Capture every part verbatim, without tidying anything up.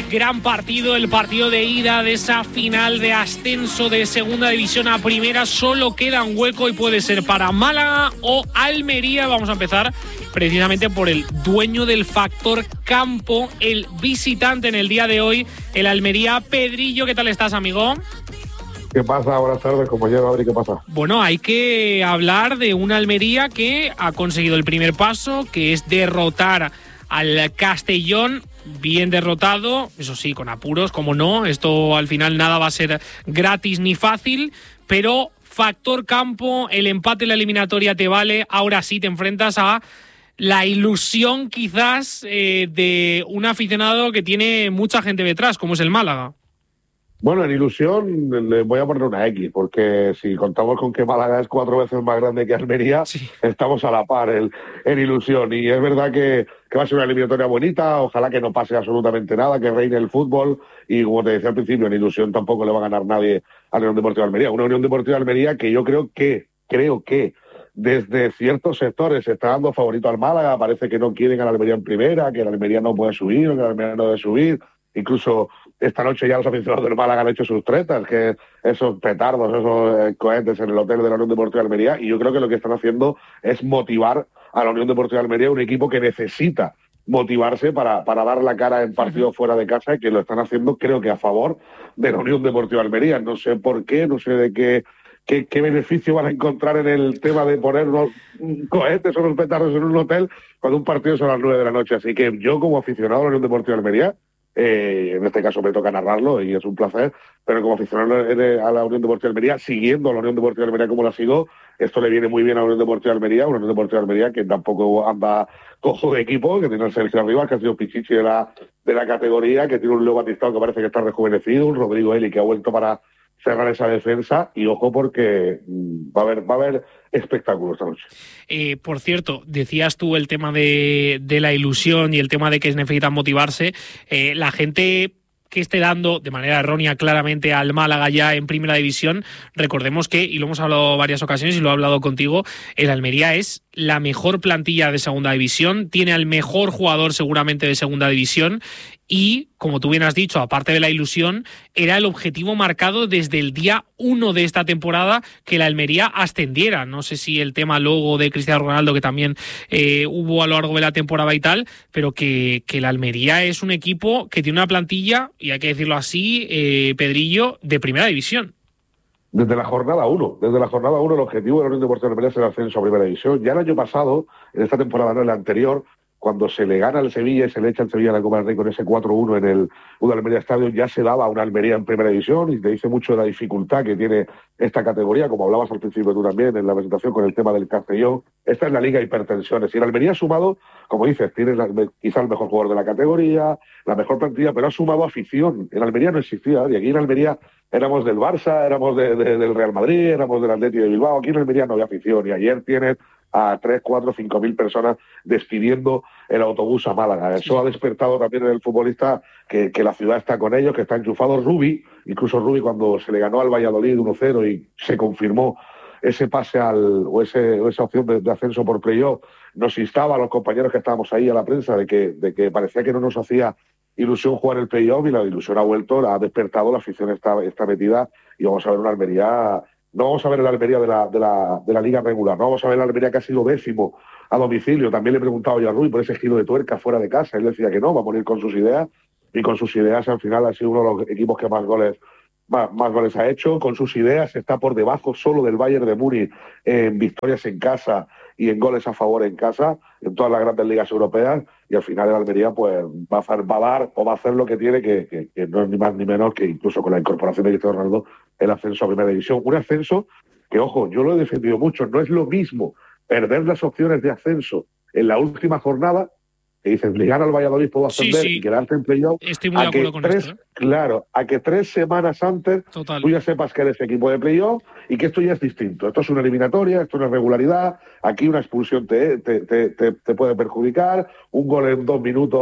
gran partido, el partido de ida de esa final de ascenso de segunda división a primera. Solo queda un hueco y puede ser para Málaga o Almería. Vamos a empezar precisamente por el dueño del factor campo, el visitante en el día de hoy, el Almería. Pedrillo, ¿qué tal estás, amigo? ¿Qué pasa? Buenas tardes, compañero. A ver, ¿qué pasa? Bueno, hay que hablar de una Almería que ha conseguido el primer paso, que es derrotar al Castellón, bien derrotado, eso sí, con apuros, como no. Esto al final nada va a ser gratis ni fácil, pero factor campo, el empate en la eliminatoria te vale. Ahora sí te enfrentas a la ilusión quizás eh, de un aficionado que tiene mucha gente detrás, como es el Málaga. Bueno, en ilusión le voy a poner una X, porque si contamos con que Málaga es cuatro veces más grande que Almería, sí, estamos a la par en, en ilusión. Y es verdad que, que va a ser una eliminatoria bonita, ojalá que no pase absolutamente nada, que reine el fútbol. Y como te decía al principio, en ilusión tampoco le va a ganar nadie a la Unión Deportiva de Almería. Una Unión Deportiva de Almería que yo creo que, creo que desde ciertos sectores se está dando favorito al Málaga. Parece que no quieren a la Almería en primera, que la Almería no puede subir, que la Almería no debe subir. Incluso esta noche ya los aficionados del Málaga han hecho sus tretas, que esos petardos, esos eh, cohetes en el hotel de la Unión Deportiva de Almería, y yo creo que lo que están haciendo es motivar a la Unión Deportiva de Almería, un equipo que necesita motivarse para, para dar la cara en partidos fuera de casa, y que lo están haciendo creo que a favor de la Unión Deportiva de Almería. No sé por qué, no sé de qué, qué, qué beneficio van a encontrar en el tema de poner unos cohetes o unos petardos en un hotel cuando un partido es a las nueve de la noche. Así que yo, como aficionado a la Unión Deportiva de Almería, Eh, en este caso me toca narrarlo y es un placer, pero como aficionado a la Unión Deportiva de Almería, siguiendo a la Unión Deportiva de Almería como la sigo, esto le viene muy bien a la Unión Deportiva de Almería, una Unión Deportiva de Almería que tampoco anda cojo de equipo, que tiene el Sergio Arribas, que ha sido pichichi de la, de la categoría, que tiene un Leo Batistao que parece que está rejuvenecido, un Rodrigo Eli que ha vuelto para cerrar esa defensa, y ojo porque va a haber, va a haber espectáculo esta noche. Eh, por cierto, decías tú el tema de, de la ilusión y el tema de que necesitan motivarse. Eh, la gente que esté dando de manera errónea claramente al Málaga ya en primera división, recordemos que, y lo hemos hablado varias ocasiones y lo he hablado contigo, el Almería es la mejor plantilla de segunda división, tiene al mejor jugador seguramente de segunda división y, como tú bien has dicho, aparte de la ilusión, era el objetivo marcado desde el día uno de esta temporada que la Almería ascendiera. No sé si el tema luego de Cristiano Ronaldo, que también eh, hubo a lo largo de la temporada y tal, pero que, que la Almería es un equipo que tiene una plantilla, y hay que decirlo así, eh, Pedrillo, de primera división. Desde la jornada uno, desde la jornada uno el objetivo de la Unión Deportiva de Almería es el ascenso a primera división. Ya el año pasado, en esta temporada, no en la anterior, cuando se le gana al Sevilla y se le echa al Sevilla a la Copa del Rey con ese cuatro uno en el U de Almería Stadium, ya se daba una Almería en primera división, y te dice mucho de la dificultad que tiene esta categoría, como hablabas al principio tú también en la presentación con el tema del Castellón. Esta es la Liga de Hipertensiones, y el Almería ha sumado, como dices, tiene la, quizá el mejor jugador de la categoría, la mejor plantilla, pero ha sumado afición. En Almería no existía, y aquí en Almería éramos del Barça, éramos de, de, del Real Madrid, éramos del Atleti de Bilbao. Aquí en Almería no había afición, y ayer tienes a tres, cuatro, cinco mil personas despidiendo el autobús a Málaga. Eso ha despertado también en el futbolista que, que la ciudad está con ellos, que está enchufado. Rubi, incluso Rubi, cuando se le ganó al Valladolid uno cero y se confirmó ese pase al o, ese, o esa opción de, de ascenso por playoff, nos instaba a los compañeros que estábamos ahí, a la prensa, de que, de que parecía que no nos hacía ilusión jugar el playoff, y la ilusión ha vuelto, ha despertado, la afición está, está metida, y vamos a ver una Almería. No vamos a ver el Almería de la, de, la, de la liga regular, no vamos a ver el Almería que ha sido décimo a domicilio. También le he preguntado yo a Rui por ese giro de tuerca fuera de casa, él decía que no, va a morir con sus ideas, y con sus ideas al final ha sido uno de los equipos que más goles más, más goles ha hecho. Con sus ideas está por debajo solo del Bayern de Múnich en victorias en casa y en goles a favor en casa, en todas las grandes ligas europeas, y al final el Almería pues va a, hacer, va a dar o va a hacer lo que tiene, que, que, que no es ni más ni menos que, incluso con la incorporación de Cristiano Ronaldo, el ascenso a primera división. Un ascenso que, ojo, yo lo he defendido mucho, no es lo mismo perder las opciones de ascenso en la última jornada, que dices, le gana al Valladolid, puedo ascender, sí, sí, y quedarte en playoff. Estoy muy de acuerdo con tres, esto, ¿eh? Claro, a que tres semanas antes Total. Tú ya sepas que eres equipo de playoff y que esto ya es distinto. Esto es una eliminatoria, esto es una regularidad. Aquí una expulsión te, te, te, te, te puede perjudicar, un gol en dos minutos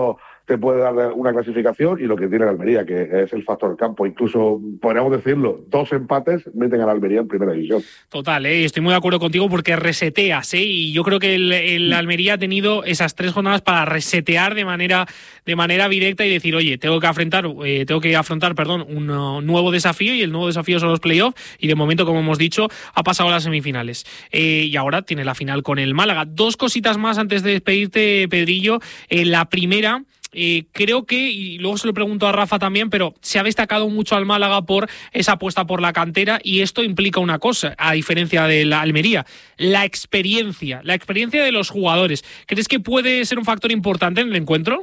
te puede dar una clasificación, y lo que tiene la Almería, que es el factor campo. Incluso, podríamos decirlo, dos empates meten a la Almería en primera división. Total, ¿eh? Estoy muy de acuerdo contigo porque reseteas, ¿eh? Y yo creo que el, el Almería ha tenido esas tres jornadas para resetear de manera, de manera directa y decir, oye, tengo que afrontar, eh, tengo que afrontar, perdón, un uh, nuevo desafío, y el nuevo desafío son los playoffs, y de momento, como hemos dicho, ha pasado a las semifinales. Eh, y ahora tiene la final con el Málaga. Dos cositas más antes de despedirte, Pedrillo. Eh, la primera... Eh, creo que, y luego se lo pregunto a Rafa también, pero se ha destacado mucho al Málaga por esa apuesta por la cantera, y esto implica una cosa, a diferencia de la Almería: la experiencia, la experiencia de los jugadores. ¿Crees que puede ser un factor importante en el encuentro?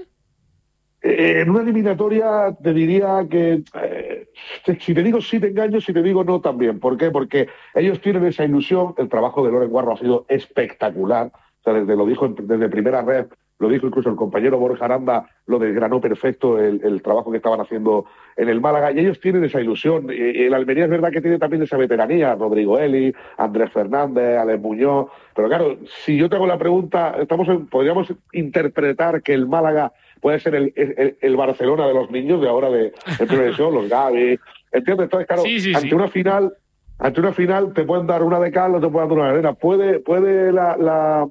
Eh, en una eliminatoria te diría que, eh, si te digo sí te engaño, si te digo no también. ¿Por qué? Porque ellos tienen esa ilusión. El trabajo de Loren Guarro ha sido espectacular. O sea, desde, lo dijo desde primera red, lo dijo incluso el compañero Borja Aranda, lo desgranó perfecto el, el trabajo que estaban haciendo en el Málaga, y ellos tienen esa ilusión. El Almería es verdad que tiene también esa veteranía: Rodrigo Eli, Andrés Fernández, Alex Muñoz. Pero claro, si yo te hago la pregunta, estamos en, podríamos interpretar que el Málaga puede ser el, el, el Barcelona de los niños de ahora de, de primera división, los Gavi, ¿entiendes? Entonces, claro, sí, sí, ante sí. una final, ante una final te pueden dar una de cal o te pueden dar una de arena. Puede, puede la, la,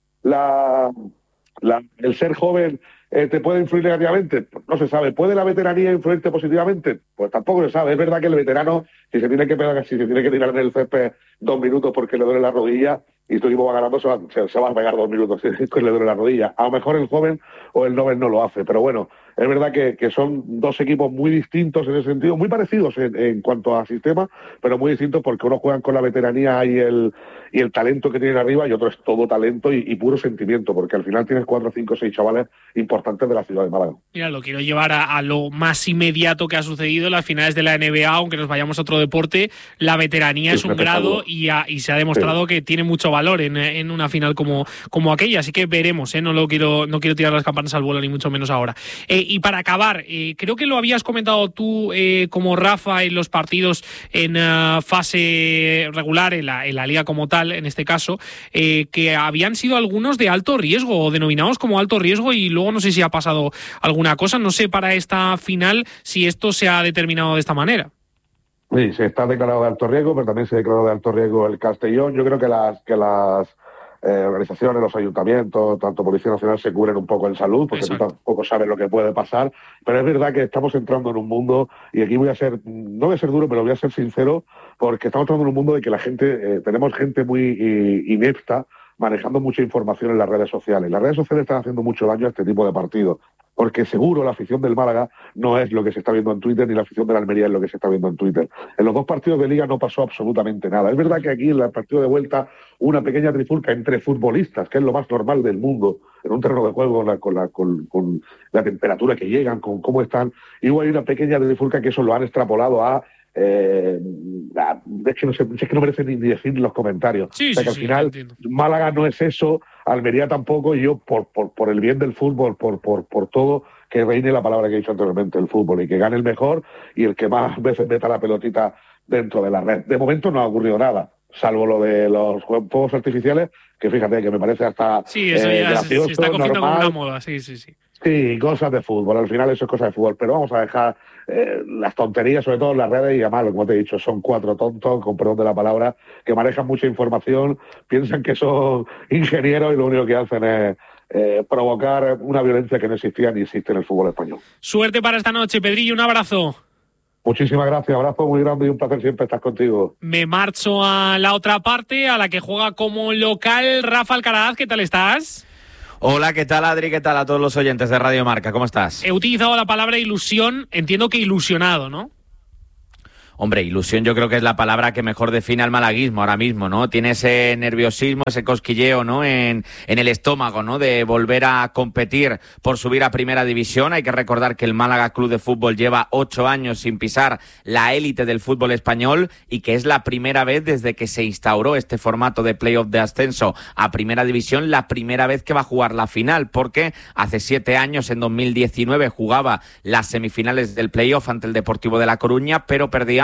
la La, el ser joven eh, te puede influir negativamente, pues no se sabe. ¿Puede la veteranía influirte positivamente? Pues tampoco se sabe. Es verdad que el veterano, si se tiene que pegar, si se tiene que tirar en el césped dos minutos porque le duele la rodilla y tu equipo va ganando, se va, se, se va a pegar dos minutos si le duele la rodilla. A lo mejor el joven o el noven no lo hace, pero bueno, es verdad que, que son dos equipos muy distintos en ese sentido, muy parecidos en, en cuanto a sistema, pero muy distintos, porque uno juegan con la veteranía y el, y el talento que tienen arriba, y otro es todo talento y, y puro sentimiento, porque al final tienes cuatro, cinco, seis chavales importantes de la ciudad de Málaga. Mira, lo quiero llevar a, a lo más inmediato que ha sucedido en las finales de la N B A, aunque nos vayamos a otro deporte. La veteranía sí, es un grado, y, a, y se ha demostrado sí. que tiene mucho valor en, en una final como, como aquella, así que veremos, ¿eh? No lo quiero, no quiero tirar las campanas al vuelo, ni mucho menos ahora. Eh, y para acabar, eh, creo que lo habías comentado tú eh, como Rafa en los partidos en uh, fase regular, en la, en la liga como tal, en este caso, eh, que habían sido algunos de alto riesgo, o denominados como alto riesgo, y luego no sé si ha pasado alguna cosa, no sé para esta final si esto se ha determinado de esta manera. Sí, se está declarado de alto riesgo, pero también se ha declarado de alto riesgo el Castellón. Yo creo que las que las eh, organizaciones, los ayuntamientos, tanto Policía Nacional, se cubren un poco en salud, porque Exacto. tú tampoco sabes lo que puede pasar. Pero es verdad que estamos entrando en un mundo, y aquí voy a ser, no voy a ser duro, pero voy a ser sincero, porque estamos entrando en un mundo de que la gente, eh, tenemos gente muy eh, inepta, manejando mucha información en las redes sociales. Las redes sociales están haciendo mucho daño a este tipo de partidos, porque seguro la afición del Málaga no es lo que se está viendo en Twitter, ni la afición de la Almería es lo que se está viendo en Twitter. En los dos partidos de Liga no pasó absolutamente nada. Es verdad que aquí en el partido de vuelta una pequeña trifulca entre futbolistas, que es lo más normal del mundo, en un terreno de juego, con la, con la, con, con la temperatura que llegan, con cómo están, y hubo ahí una pequeña trifulca que eso lo han extrapolado a Eh, es, que no sé, es que no merece ni decir los comentarios. Sí, o sea, sí, que al sí, final Málaga no es eso, Almería tampoco, y yo por, por, por el bien del fútbol, por, por, por todo, que reine la palabra que he dicho anteriormente, el fútbol, y que gane el mejor y el que más veces meta la pelotita dentro de la red. De momento no ha ocurrido nada, salvo lo de los fuegos artificiales, que fíjate que me parece hasta sí, eso eh, ya gracioso, se está cogiendo normal. como una moda, sí, sí, sí. Sí, cosas de fútbol, al final eso es cosa de fútbol, pero vamos a dejar eh, las tonterías, sobre todo en las redes, y además, como te he dicho, son cuatro tontos, con perdón de la palabra, que manejan mucha información, piensan que son ingenieros y lo único que hacen es eh, provocar una violencia que no existía ni existe en el fútbol español. Suerte para esta noche, Pedrillo, un abrazo. Muchísimas gracias, abrazo muy grande y un placer siempre estar contigo. Me marcho a la otra parte, a la que juega como local Rafa Alcaraz. ¿Qué tal estás? Hola, ¿qué tal, Adri? ¿Qué tal a todos los oyentes de Radio Marca? ¿Cómo estás? He utilizado la palabra ilusión, entiendo que ilusionado, ¿no? Hombre, ilusión yo creo que es la palabra que mejor define al malaguismo ahora mismo, ¿no? Tiene ese nerviosismo, ese cosquilleo, ¿no? En, en el estómago, ¿no? De volver a competir por subir a Primera División. Hay que recordar que el Málaga Club de Fútbol lleva ocho años sin pisar la élite del fútbol español, y que es la primera vez desde que se instauró este formato de playoff de ascenso a Primera División, la primera vez que va a jugar la final, porque hace siete años, en dos mil diecinueve, jugaba las semifinales del playoff ante el Deportivo de La Coruña, pero perdía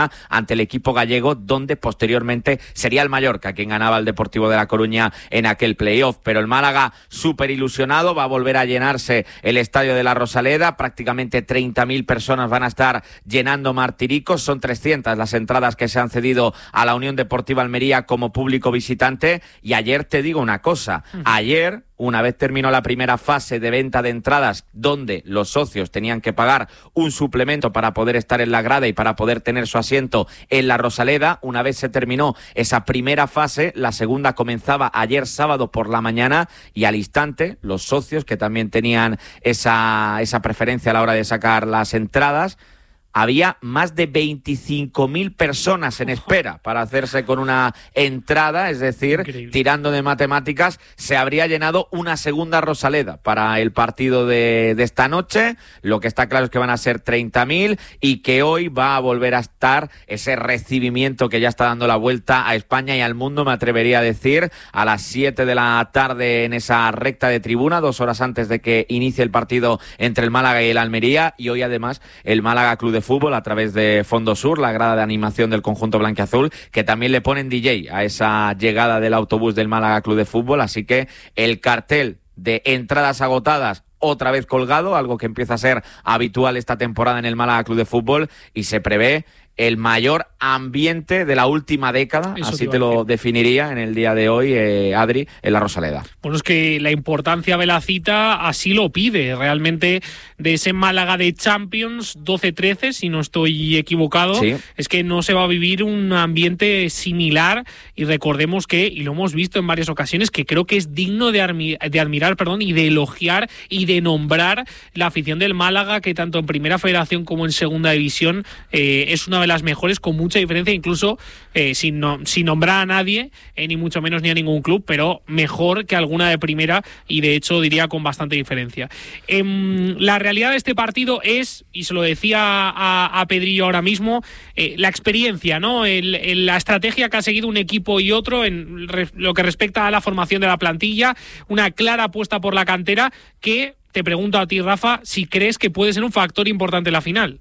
Almería ante el equipo gallego, donde posteriormente sería el Mallorca quien ganaba al Deportivo de La Coruña en aquel playoff. Pero el Málaga súper ilusionado, va a volver a llenarse el estadio de la Rosaleda, prácticamente treinta mil personas van a estar llenando Martiricos, son trescientas las entradas que se han cedido a la Unión Deportiva Almería como público visitante. Y ayer te digo una cosa, ayer, una vez terminó la primera fase de venta de entradas, donde los socios tenían que pagar un suplemento para poder estar en la grada y para poder tener su asiento en la Rosaleda, una vez se terminó esa primera fase, la segunda comenzaba ayer sábado por la mañana, y al instante los socios, que también tenían esa, esa preferencia a la hora de sacar las entradas, había más de veinticinco mil personas en espera para hacerse con una entrada, es decir, increíble. Tirando de matemáticas, se habría llenado una segunda Rosaleda para el partido de, de esta noche. Lo que está claro es que van a ser treinta mil y que hoy va a volver a estar ese recibimiento que ya está dando la vuelta a España y al mundo, me atrevería a decir, a las siete de la tarde en esa recta de tribuna, dos horas antes de que inicie el partido entre el Málaga y el Almería. Y hoy además el Málaga Club de Fútbol a través de Fondo Sur, la grada de animación del conjunto blanquiazul, que también le ponen D J a esa llegada del autobús del Málaga Club de Fútbol, así que el cartel de entradas agotadas otra vez colgado, algo que empieza a ser habitual esta temporada en el Málaga Club de Fútbol, y se prevé el mayor ambiente de la última década, eso así te, te lo definiría en el día de hoy, eh, Adri, en la Rosaleda. Bueno, es que la importancia de la cita así lo pide, realmente, de ese Málaga de Champions doce trece, si no estoy equivocado, sí. Es que no se va a vivir un ambiente similar, y recordemos que, y lo hemos visto en varias ocasiones, que creo que es digno de, armi- de admirar perdón, y de elogiar y de nombrar la afición del Málaga, que tanto en Primera Federación como en Segunda División eh, es una de las mejores, con mucha diferencia, incluso eh, sin, no, sin nombrar a nadie, eh, ni mucho menos ni a ningún club, pero mejor que alguna de primera, y de hecho diría con bastante diferencia. Eh, la realidad de este partido es, y se lo decía a, a Pedrillo ahora mismo, eh, la experiencia, ¿no? El, el, la estrategia que ha seguido un equipo y otro en re, lo que respecta a la formación de la plantilla, una clara apuesta por la cantera, que te pregunto a ti, Rafa, si crees que puede ser un factor importante en la final.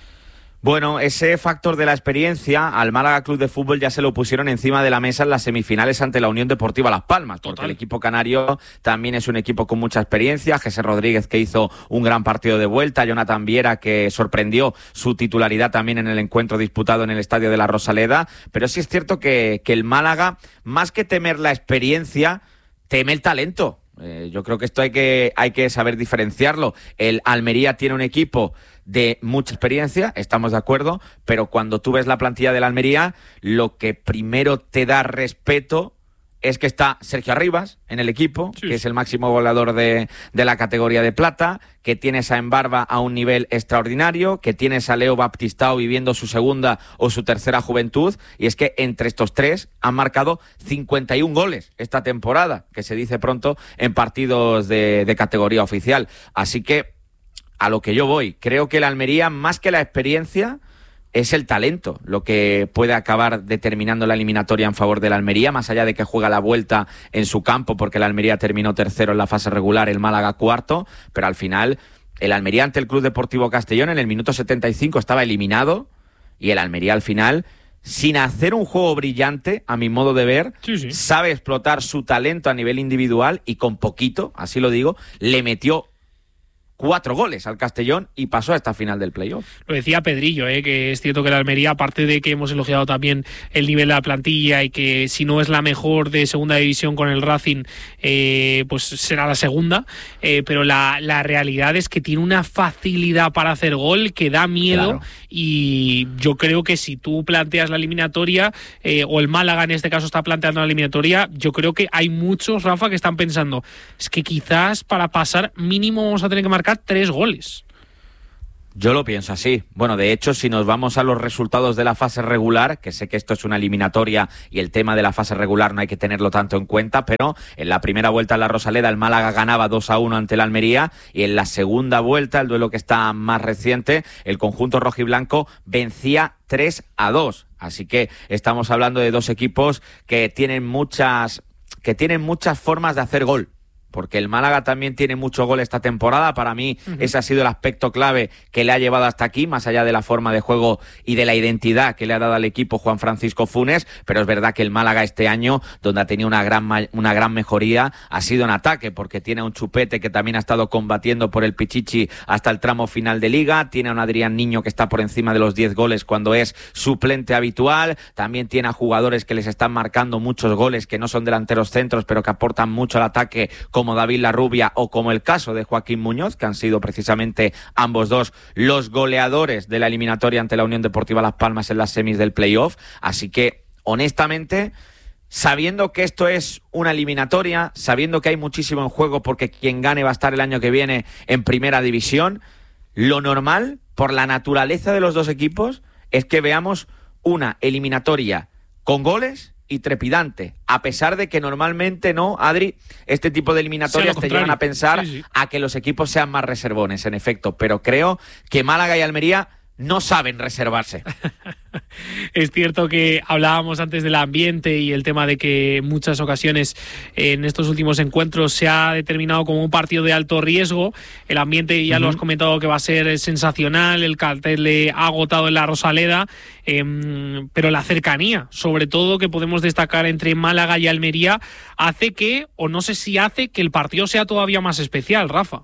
Bueno, ese factor de la experiencia al Málaga Club de Fútbol ya se lo pusieron encima de la mesa en las semifinales ante la Unión Deportiva Las Palmas, porque Total. El equipo canario también es un equipo con mucha experiencia. Jesús Rodríguez, que hizo un gran partido de vuelta, Jonathan Viera, que sorprendió su titularidad también en el encuentro disputado en el estadio de la Rosaleda. Pero sí es cierto que, que el Málaga, más que temer la experiencia, teme el talento. Eh, yo creo que esto hay que, hay que saber diferenciarlo. El Almería tiene un equipo de mucha experiencia, estamos de acuerdo, pero cuando tú ves la plantilla del Almería, lo que primero te da respeto es que está Sergio Arribas en el equipo, sí. que es el máximo goleador de, de la categoría de plata, que tienes a Embarba a un nivel extraordinario, que tienes a Leo Baptistao viviendo su segunda o su tercera juventud, y es que entre estos tres han marcado cincuenta y un goles esta temporada, que se dice pronto en partidos de, de categoría oficial. Así que, a lo que yo voy, creo que la Almería, más que la experiencia, es el talento lo que puede acabar determinando la eliminatoria en favor de la Almería, más allá de que juega la vuelta en su campo, porque la Almería terminó tercero en la fase regular, el Málaga cuarto, pero al final el Almería ante el Club Deportivo Castellón en el minuto setenta y cinco estaba eliminado, y el Almería al final, sin hacer un juego brillante, a mi modo de ver, sí, sí. sabe explotar su talento a nivel individual, y con poquito, así lo digo, le metió cuatro goles al Castellón y pasó a esta final del playoff. Lo decía Pedrillo, ¿eh? Que es cierto que la Almería, aparte de que hemos elogiado también el nivel de la plantilla y que si no es la mejor de segunda división con el Racing, eh, pues será la segunda, eh, pero la, la realidad es que tiene una facilidad para hacer gol que da miedo, claro. Y yo creo que si tú planteas la eliminatoria, eh, o el Málaga en este caso está planteando la eliminatoria, yo creo que hay muchos, Rafa, que están pensando, es que quizás para pasar mínimo vamos a tener que marcar tres goles. Yo lo pienso así. Bueno, de hecho, si nos vamos a los resultados de la fase regular, que sé que esto es una eliminatoria y el tema de la fase regular no hay que tenerlo tanto en cuenta, pero en la primera vuelta en la Rosaleda el Málaga ganaba dos a uno ante el Almería, y en la segunda vuelta, el duelo que está más reciente, el conjunto rojiblanco vencía tres a dos. Así que estamos hablando de dos equipos que tienen muchas, que tienen muchas formas de hacer gol. porque el Málaga también tiene mucho gol esta temporada. Para mí uh-huh. ese ha sido el aspecto clave que le ha llevado hasta aquí, más allá de la forma de juego y de la identidad que le ha dado al equipo Juan Francisco Funes, pero es verdad que el Málaga este año, donde ha tenido una gran, una gran mejoría, ha sido en ataque, porque tiene a un Chupete que también ha estado combatiendo por el Pichichi hasta el tramo final de Liga, tiene a un Adrián Niño que está por encima de los diez goles cuando es suplente habitual, también tiene a jugadores que les están marcando muchos goles, que no son delanteros centros, pero que aportan mucho al ataque, como David Larrubia o como el caso de Joaquín Muñoz, que han sido precisamente ambos dos los goleadores de la eliminatoria ante la Unión Deportiva Las Palmas en las semis del playoff. Así que, honestamente, sabiendo que esto es una eliminatoria, sabiendo que hay muchísimo en juego porque quien gane va a estar el año que viene en primera división, lo normal, por la naturaleza de los dos equipos, es que veamos una eliminatoria con goles y trepidante, a pesar de que normalmente, ¿no, Adri? Este tipo de eliminatorias te llevan a pensar sí, sí. a que los equipos sean más reservones, en efecto, pero creo que Málaga y Almería no saben reservarse. Es cierto que hablábamos antes del ambiente y el tema de que en muchas ocasiones en estos últimos encuentros se ha determinado como un partido de alto riesgo. El ambiente, ya uh-huh. lo has comentado, que va a ser sensacional, el cartel le ha agotado en la Rosaleda, eh, pero la cercanía, sobre todo, que podemos destacar entre Málaga y Almería, hace que, o no sé si hace que el partido sea todavía más especial, Rafa.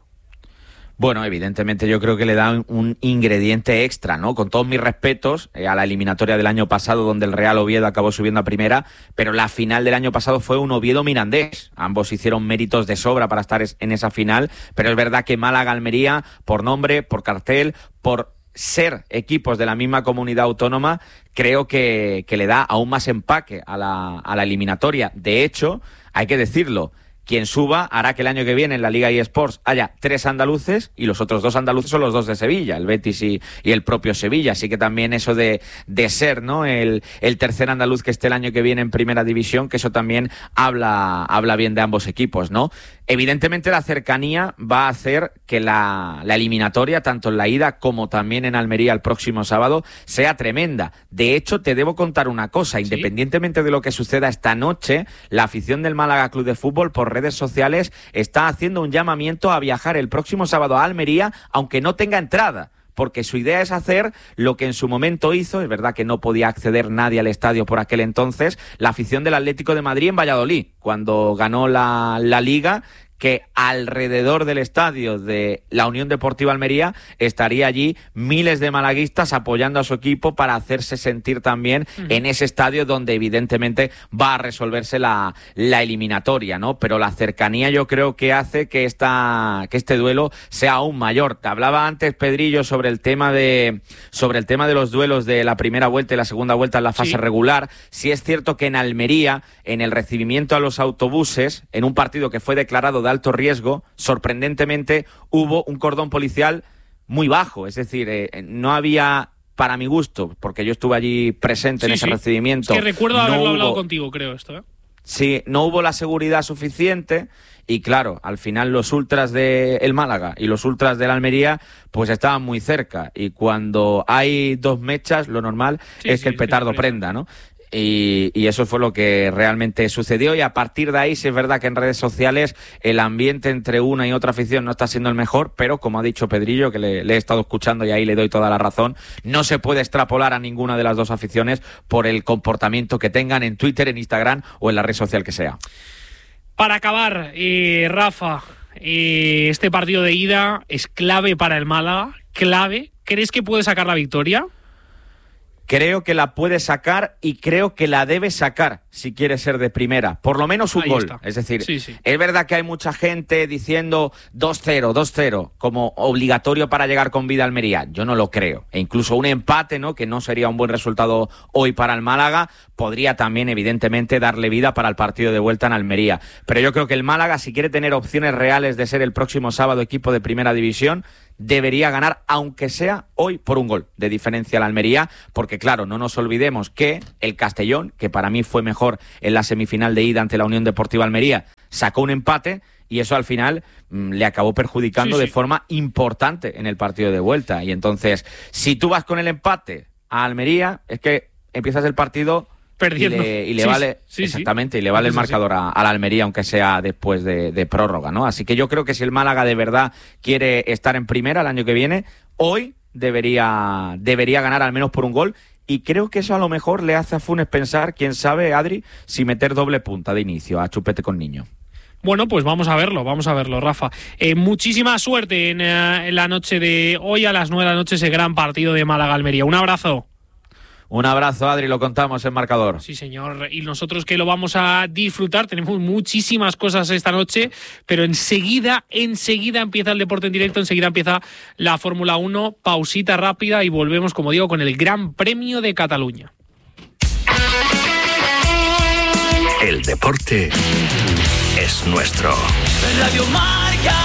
Bueno, evidentemente yo creo que le da un, un ingrediente extra, ¿no? Con todos mis respetos eh, a la eliminatoria del año pasado, donde el Real Oviedo acabó subiendo a primera, pero la final del año pasado fue un Oviedo-Mirandés. Ambos hicieron méritos de sobra para estar en esa final, pero es verdad que Málaga-Almería, por nombre, por cartel, por ser equipos de la misma comunidad autónoma, creo que, que le da aún más empaque a la, a la eliminatoria. De hecho, hay que decirlo, quien suba hará que el año que viene en la Liga eSports haya tres andaluces y los otros dos andaluces son los dos de Sevilla, el Betis y, y el propio Sevilla. Así que también eso de, de ser, ¿no?, el, el tercer andaluz que esté el año que viene en primera división, que eso también habla, habla bien de ambos equipos, ¿no? Evidentemente la cercanía va a hacer que la, la eliminatoria, tanto en la ida como también en Almería el próximo sábado, sea tremenda. De hecho, te debo contar una cosa, ¿sí? Independientemente de lo que suceda esta noche, la afición del Málaga Club de Fútbol por redes sociales está haciendo un llamamiento a viajar el próximo sábado a Almería, aunque no tenga entrada, porque su idea es hacer lo que en su momento hizo, es verdad que no podía acceder nadie al estadio por aquel entonces, la afición del Atlético de Madrid en Valladolid, cuando ganó la, la Liga, que alrededor del estadio de la Unión Deportiva Almería estaría allí miles de malaguistas apoyando a su equipo para hacerse sentir también uh-huh. en ese estadio donde evidentemente va a resolverse la, la eliminatoria, ¿no? Pero la cercanía yo creo que hace que, esta, que este duelo sea aún mayor. Te hablaba antes, Pedrillo, sobre el tema de, sobre el tema de los duelos de la primera vuelta y la segunda vuelta en la fase sí. regular. Sí es cierto que en Almería, en el recibimiento a los autobuses, en un partido que fue declarado de alto riesgo, sorprendentemente hubo un cordón policial muy bajo, es decir, eh, no había, para mi gusto, porque yo estuve allí presente sí, en ese sí. recibimiento. Es que recuerdo haberlo no hubo, hablado contigo, creo esto, ¿eh? Sí, no hubo la seguridad suficiente y claro, al final los ultras de el Málaga y los ultras de la Almería pues estaban muy cerca y cuando hay dos mechas lo normal sí, es sí, que el petardo sí, prenda, ¿no? Y, y eso fue lo que realmente sucedió y a partir de ahí sí es verdad que en redes sociales el ambiente entre una y otra afición no está siendo el mejor, pero como ha dicho Pedrillo, que le, le he estado escuchando y ahí le doy toda la razón, no se puede extrapolar a ninguna de las dos aficiones por el comportamiento que tengan en Twitter, en Instagram o en la red social que sea. Para acabar, eh, Rafa, eh, este partido de ida es clave para el Málaga, clave. ¿Crees que puede sacar la victoria? Creo que la puede sacar y creo que la debe sacar si quiere ser de primera. Por lo menos un Ahí gol. Está. Es decir, sí, sí. es verdad que hay mucha gente diciendo dos cero, dos cero como obligatorio para llegar con vida a Almería. Yo no lo creo. E incluso un empate, ¿no?, que no sería un buen resultado hoy para el Málaga, podría también, evidentemente, darle vida para el partido de vuelta en Almería. Pero yo creo que el Málaga, si quiere tener opciones reales de ser el próximo sábado equipo de primera división, debería ganar, aunque sea hoy por un gol de diferencia a la Almería, porque claro, no nos olvidemos que el Castellón, que para mí fue mejor en la semifinal de ida ante la Unión Deportiva Almería, sacó un empate y eso al final mmm, le acabó perjudicando sí, sí. de forma importante en el partido de vuelta. Y entonces, si tú vas con el empate a Almería, es que empiezas el partido perdiendo. Y le, y le sí, vale, sí, exactamente, sí. y le vale el Sí, marcador a, a la Almería, aunque sea después de, de prórroga, ¿no? Así que yo creo que si el Málaga de verdad quiere estar en primera el año que viene, hoy debería, debería ganar al menos por un gol. Y creo que eso a lo mejor le hace a Funes pensar, quién sabe, Adri, si meter doble punta de inicio a Chupete con Niño. Bueno, pues vamos a verlo, vamos a verlo, Rafa. Eh, muchísima suerte en, uh, en la noche de hoy a las nueve de la noche, ese gran partido de Málaga-Almería. Un abrazo. Un abrazo, Adri, lo contamos en marcador. Sí, señor, y nosotros que lo vamos a disfrutar, tenemos muchísimas cosas esta noche, pero enseguida, enseguida empieza el deporte en directo, enseguida empieza la Fórmula uno, pausita rápida y volvemos, como digo, con el Gran Premio de Cataluña. El deporte es nuestro. Radio Marca.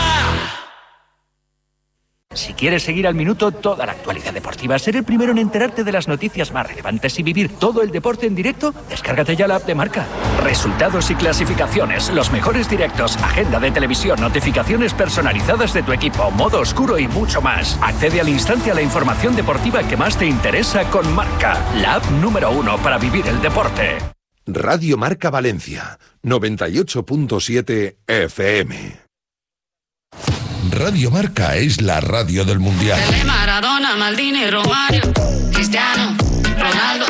Si quieres seguir al minuto toda la actualidad deportiva, ser el primero en enterarte de las noticias más relevantes y vivir todo el deporte en directo, descárgate ya la app de Marca. Resultados y clasificaciones, los mejores directos, agenda de televisión, notificaciones personalizadas de tu equipo, modo oscuro y mucho más. Accede al instante a la información deportiva que más te interesa con Marca, la app número uno para vivir el deporte. Radio Marca Valencia, noventa y ocho punto siete F M. Radio Marca es la radio del Mundial. Maradona, Maldini, Romario, Cristiano, Ronaldo,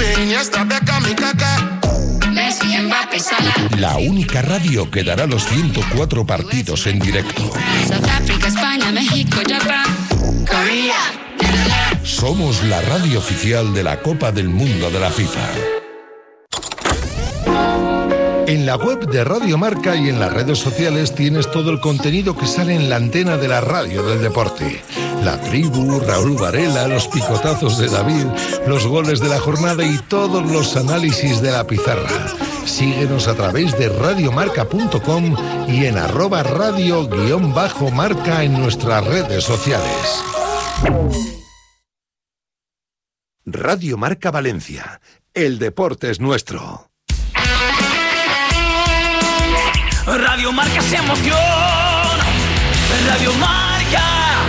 Messi, Mbappé, Salah. La única radio que dará los ciento cuatro partidos en directo. South Africa, España, México, Japón, Corea. Somos la radio oficial de la Copa del Mundo de la FIFA. En la web de Radio Marca y en las redes sociales tienes todo el contenido que sale en la antena de la radio del deporte. La tribu, Raúl Varela, los picotazos de David, los goles de la jornada y todos los análisis de la pizarra. Síguenos a través de radiomarca punto com y en arroba radio guión bajo marca en nuestras redes sociales. Radio Marca Valencia. El deporte es nuestro. Radio Marca se emoción. Radio Marca.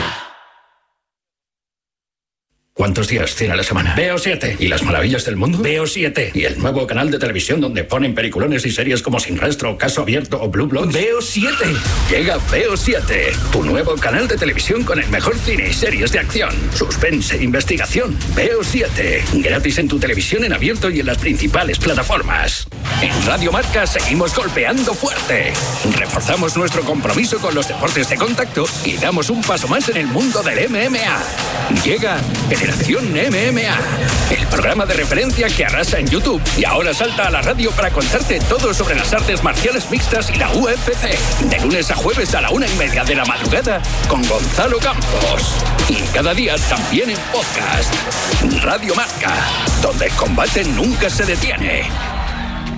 ¿Cuántos días tiene la semana? Veo siete. ¿Y las maravillas del mundo? Veo siete. ¿Y el nuevo canal de televisión donde ponen peliculones y series como Sin Rastro, Caso Abierto o Blue Bloods? Veo siete. Llega Veo siete, tu nuevo canal de televisión con el mejor cine y series de acción, suspense, investigación. Veo siete. Gratis en tu televisión en abierto y en las principales plataformas. En Radio Marca seguimos golpeando fuerte. Reforzamos nuestro compromiso con los deportes de contacto y damos un paso más en el mundo del M M A. Llega Generación M M A, el programa de referencia que arrasa en YouTube y ahora salta a la radio para contarte todo sobre las artes marciales mixtas y la U F C. De lunes a jueves a la una y media de la madrugada con Gonzalo Campos. Y cada día también en podcast. Radio Marca, donde el combate nunca se detiene.